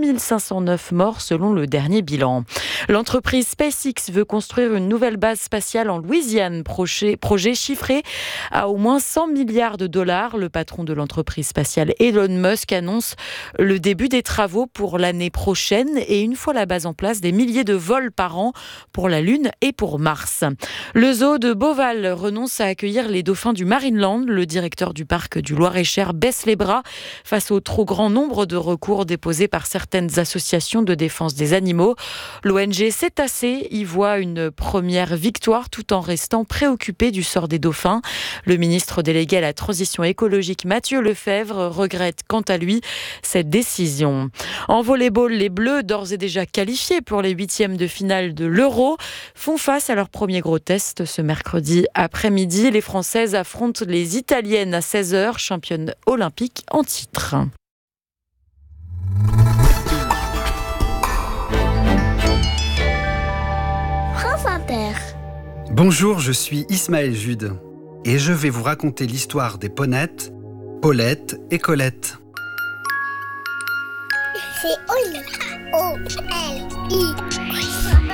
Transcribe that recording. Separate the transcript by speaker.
Speaker 1: 6509 morts selon le dernier bilan. L'entreprise SpaceX veut construire une nouvelle base spatiale en Louisiane, projet chiffré à au moins 100 milliards de dollars. Le patron de l'entreprise spatiale Elon Musk annonce le début des travaux pour l'année prochaine et une fois la base en place, des milliers de vols par an pour la Lune et pour Mars. Le zoo de Beauval renonce à accueillir les dauphins du Marineland. Le directeur du parc du Loir-et-Cher baisse les bras face au trop grand nombre de recours déposés par certaines associations de défense des animaux. L'ONG Cétacés y voit une première victoire tout en restant préoccupé du sort des dauphins. Le ministre délégué à la transition écologique Mathieu Lefèvre regrette quant à lui cette décision. En volley-ball, les Bleus, d'ores et déjà qualifiés pour les huitièmes de finale de l'Euro, font face à leur premier gros test ce mercredi après-midi. Les Françaises affrontent les Italiennes à 16h, championnes olympiques en titre.
Speaker 2: France Inter.
Speaker 3: Bonjour, je suis Ismaël Jude et je vais vous raconter l'histoire des Ponettes, Paulette et Colette.
Speaker 2: C'est Oli. O-L-I.